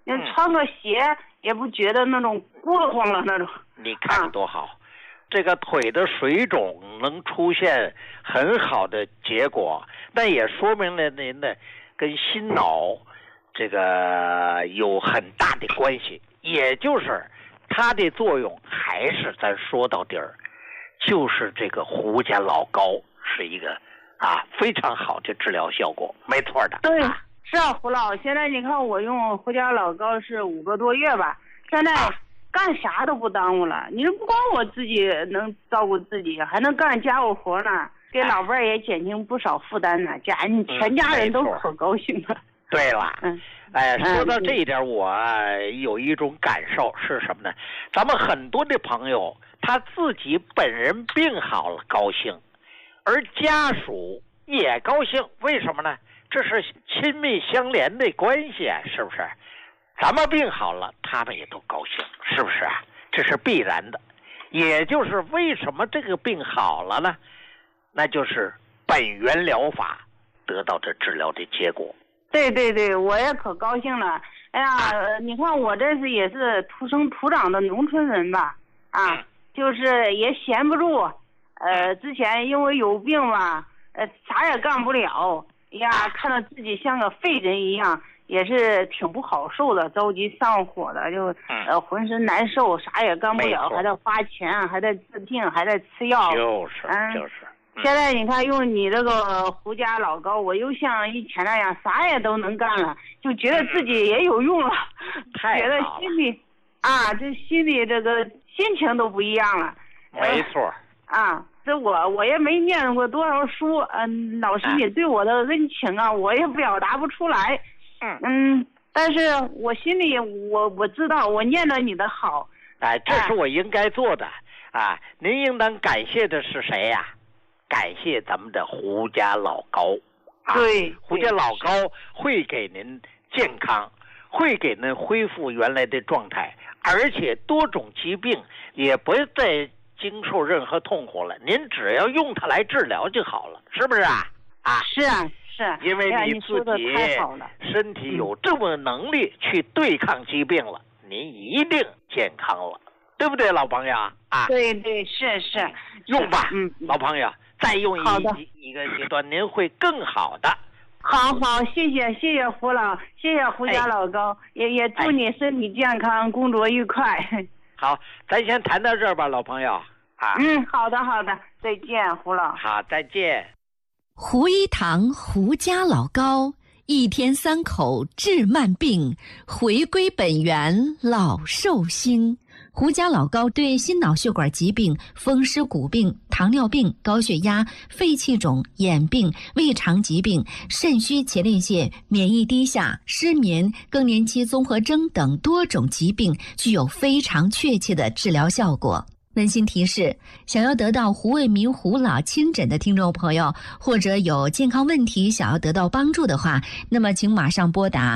穿个鞋也不觉得那种轱辘慌了那种。 你看多好，这个腿的水肿能出现很好的结果，但也说明了您的跟心脑这个有很大的关系，也就是它的作用还是咱说到底儿，就是这个胡家老高是一个非常好的治疗效果，没错的。 对，是啊，胡老，现在你看我用胡家老高是5个多月吧，现在干啥都不耽误了。你说不光我自己能照顾自己，还能干家务活呢，给老伴儿也减轻不少负担呢，全家人都可高兴了。 对了，说到这一点，我有一种感受是什么呢？咱们很多的朋友他自己本人病好了高兴，而家属也高兴，为什么呢？这是亲密相连的关系啊，是不是？咱们病好了，他们也都高兴，是不是啊？这是必然的。也就是为什么这个病好了呢？那就是本源疗法得到这治疗的结果。 对对对，我也可高兴了。哎呀，你看我这是也是土生土长的农村人吧，就是也闲不住。之前因为有病嘛，啥也干不了。呀，看到自己像个废人一样，也是挺不好受的，着急上火的，就浑身难受，啥也干不了，还得花钱，还得治病，还得吃药。就是。现在你看用你这个胡家老高，我又像以前那样啥也都能干了，就觉得自己也有用了，觉得心里这心里这个心情都不一样了。 没错。 这我也没念过多少书，老师你对我的恩情我也表达不出来。但是我心里我知道我念了你的好。 这是我应该做的您应当感谢的是谁呀？感谢咱们的胡家老高。 对， 胡家老高会给您健康，会给您恢复原来的状态，而且多种疾病也不再经受任何痛苦了，您只要用它来治疗就好了，是不是啊？ 是啊，是。 因为你自己身体有这么能力去对抗疾病了，您一定健康了，对不对，老朋友对对，是用吧，老朋友，再用一个阶段，您会更好的。 好，谢谢胡老，谢谢胡家老高，也祝你身体健康，工作愉快。 好，咱先谈到这儿吧，老朋友。 好的，再见，胡老。 好，再见。 胡一堂胡家老高，一天3口治慢病，回归本源老寿星。胡家老高对心脑血管疾病、风湿骨病、糖尿病、高血压、肺气肿、眼病、胃肠疾病、肾虚前列腺、免疫低下、失眠、更年期综合征等多种疾病具有非常确切的治疗效果。温馨提示，想要得到胡卫民胡老亲诊的听众朋友，或者有健康问题想要得到帮助的话，那么请马上拨打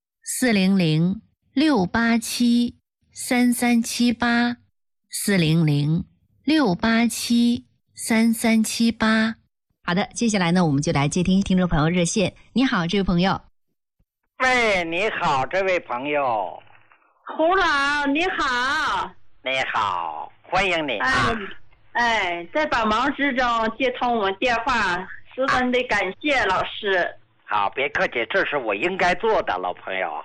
400-687-3378 400-687-3378。好的，接下来呢，我们就来接听听众朋友热线。你好，这位朋友。 喂，你好，这位朋友。 胡老，你好。 你好，欢迎你在百忙之中接通我们电话，十分的感谢老师。 好，别客气，这是我应该做的，老朋友。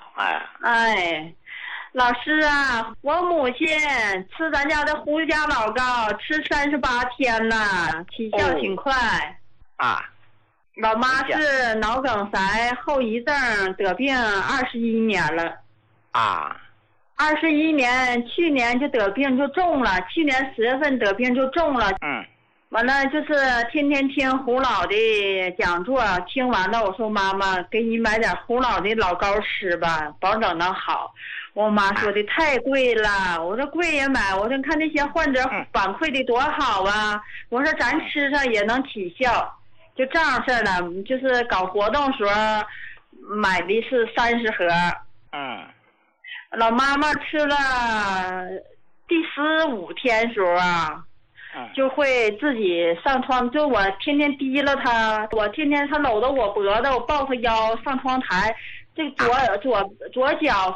老师我母亲吃咱家的胡家老高吃38天了，起效挺快。老妈是脑梗塞后遗症得病21年了。21年，去年就得病就中了，去年10月份得病就中了。完了就是天天听胡老的讲座，听完了我说妈妈给你买点胡老的老高吃吧，保证能好。我妈说的太贵了，我说贵也买，我说看那些患者反馈的多好啊，我说咱吃上也能起效，就这样事儿了。就是搞活动时候买的是30盒。老妈妈吃了第15天时候就会自己上窗，就我天天提了他，我天天他搂着我脖子，我抱他腰上窗台，这左脚